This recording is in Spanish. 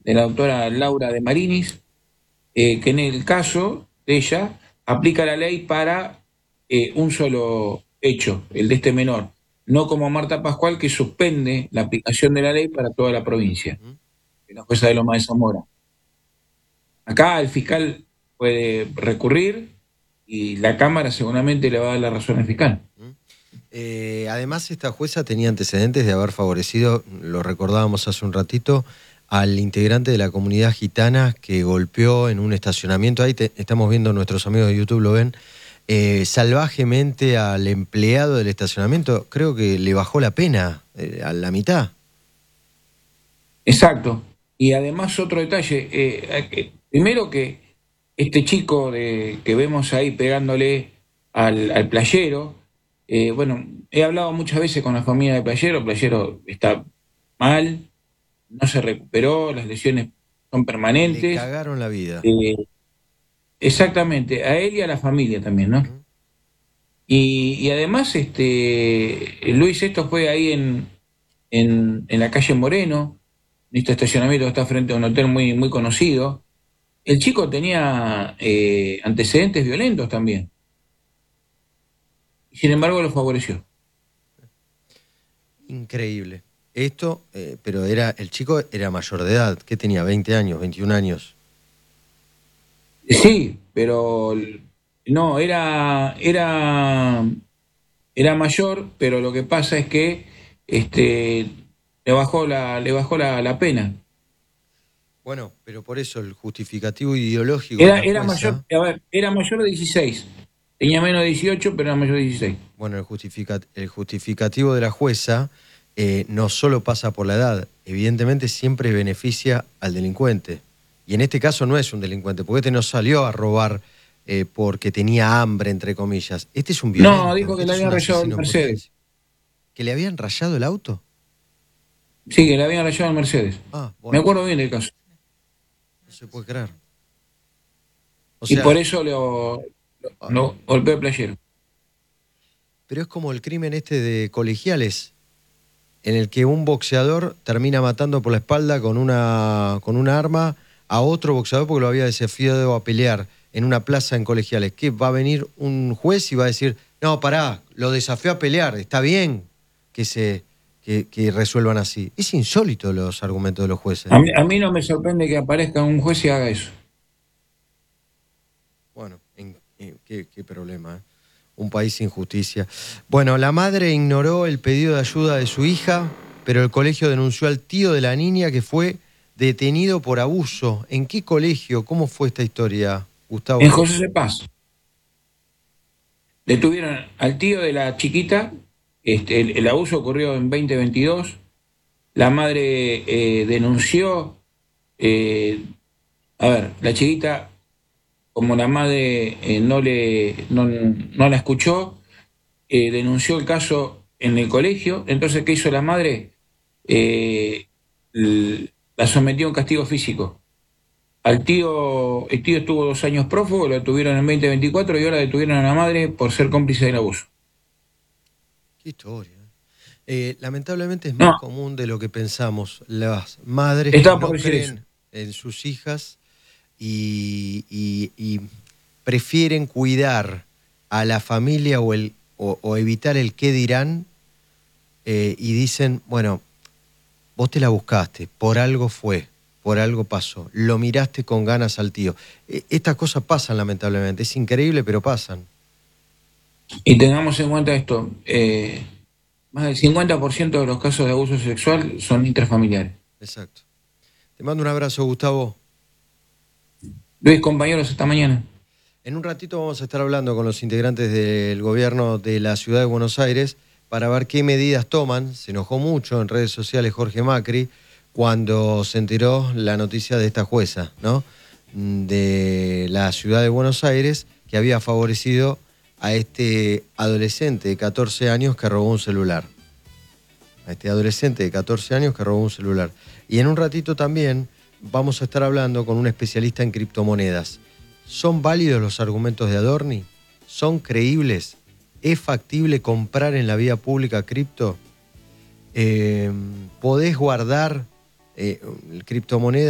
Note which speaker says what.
Speaker 1: de la doctora Laura de Marinis, que en el caso de ella aplica la ley para un solo hecho, el de este menor, no como Marta Pascual que suspende la aplicación de la ley para toda la provincia,
Speaker 2: Ujú.
Speaker 1: la jueza de Loma de Zamora. Acá el fiscal puede recurrir y la Cámara seguramente le va a dar la razón al fiscal.
Speaker 2: Ujú. Además, esta jueza tenía antecedentes de haber favorecido, lo recordábamos hace un ratito, al integrante de la comunidad gitana que golpeó en un estacionamiento. Ahí estamos viendo, nuestros amigos de YouTube lo ven, salvajemente al empleado del estacionamiento. Creo que le bajó la pena a la mitad.
Speaker 1: Exacto. Y además otro detalle, primero que este chico que vemos ahí pegándole al playero, bueno, he hablado muchas veces con la familia de Playero, Playero está mal, no se recuperó, las lesiones son
Speaker 2: Le
Speaker 1: permanentes,
Speaker 2: cagaron la vida.
Speaker 1: eh, exactamente, a él y a la familia también, ¿no?
Speaker 2: Ujú.
Speaker 1: Y además, Luis, esto fue ahí en la calle Moreno, en este estacionamiento que está frente a un hotel muy, muy conocido. El chico tenía antecedentes violentos también, y sin embargo lo favoreció.
Speaker 2: Increíble. Esto, pero el chico era mayor de edad. ¿Qué tenía? ¿20 años, 21 años?
Speaker 1: Sí, pero no, era mayor, pero lo que pasa es que este, le bajó la pena.
Speaker 2: Bueno, pero por eso el justificativo ideológico de
Speaker 1: Era,
Speaker 2: la
Speaker 1: era mayor,
Speaker 2: jueza.
Speaker 1: a ver, era mayor de 16. Tenía menos de 18, pero era mayor de 16.
Speaker 2: Bueno, el justificativo de la jueza no solo pasa por la edad, evidentemente siempre beneficia al delincuente. Y en este caso no es un delincuente, porque este no salió a robar porque tenía hambre, entre comillas. Este es un
Speaker 1: No,
Speaker 2: violento,
Speaker 1: dijo que le
Speaker 2: este es
Speaker 1: habían
Speaker 2: un
Speaker 1: rayado el
Speaker 2: asesino en
Speaker 1: Mercedes.
Speaker 2: potencia. ¿Que le habían rayado el auto?
Speaker 1: Sí, que le habían rayado el Mercedes.
Speaker 2: Ah,
Speaker 1: Me
Speaker 2: bueno,
Speaker 1: acuerdo bien del caso.
Speaker 2: no se puede creer. O
Speaker 1: Y por
Speaker 2: sea,
Speaker 1: eso
Speaker 2: ah,
Speaker 1: lo golpeó el playero.
Speaker 2: pero es como el crimen este de Colegiales, en el que un boxeador termina matando por la espalda con una arma a otro boxeador porque lo había desafiado a pelear en una plaza en Colegiales. ¿Qué? Va a venir un juez y va a decir, no, pará, lo desafió a pelear, está bien que que resuelvan así. Es insólito los argumentos de los jueces.
Speaker 1: A mí no me sorprende que aparezca un juez y haga eso.
Speaker 2: Bueno, qué problema, ¿eh? Un país sin justicia. Bueno, la madre ignoró el pedido de ayuda de su hija, pero el colegio denunció al tío de la niña que fue detenido por abuso. ¿En qué colegio? ¿Cómo fue esta historia,
Speaker 1: En
Speaker 2: Gustavo?
Speaker 1: José Cepaz detuvieron al tío de la chiquita, el abuso ocurrió en 2022, la madre denunció, eh, a ver, la chiquita, como la madre no la escuchó, denunció el caso en el colegio. Entonces, ¿qué hizo la madre? Eh, la sometió a un castigo físico. El tío estuvo 2 años prófugo, lo detuvieron en 2024 y ahora detuvieron a la madre por ser cómplice del abuso.
Speaker 2: Qué historia. Lamentablemente es más
Speaker 1: No,
Speaker 2: común de lo que pensamos. Las madres que
Speaker 1: estaba por
Speaker 2: no
Speaker 1: decir eso.
Speaker 2: creen en sus hijas y prefieren cuidar a la familia o evitar el qué dirán y dicen, bueno, vos te la buscaste, por algo fue, por algo pasó, lo miraste con ganas al tío. Estas cosas pasan lamentablemente, es increíble, pero pasan.
Speaker 1: Y tengamos en cuenta esto, más del 50% de los casos de abuso sexual son intrafamiliares.
Speaker 2: Exacto. Te mando un abrazo, Gustavo.
Speaker 1: Luis, compañeros, hasta mañana.
Speaker 2: En un ratito vamos a estar hablando con los integrantes del gobierno de la ciudad de Buenos Aires para ver qué medidas toman. Se enojó mucho en redes sociales Jorge Macri cuando se enteró la noticia de esta jueza, ¿no? De la ciudad de Buenos Aires que había favorecido a este adolescente de 14 años que robó un celular. A este adolescente de 14 años que robó un celular. Y en un ratito también vamos a estar hablando con un especialista en criptomonedas. ¿Son válidos los argumentos de Adorni? ¿Son creíbles? ¿Es factible comprar en la vía pública cripto? ¿Podés guardar criptomonedas?